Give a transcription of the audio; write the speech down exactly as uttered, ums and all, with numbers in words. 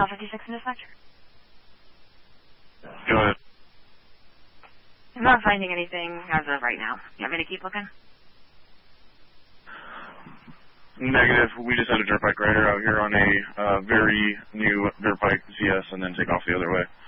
fifty-six in dispatch. Go ahead. I'm not finding anything as of right now. You want me to keep looking? Negative. We just had a dirt bike rider out here on a uh, very new dirt bike Z S and then take off the other way.